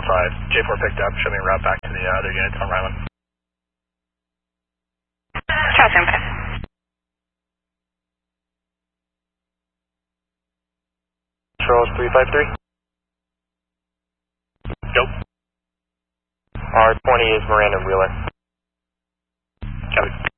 5. J4 picked up, show me a route back to the other units on Ryland. Charles 5. Charles 353? Nope. R20 is Miranda Wheeler. Copy.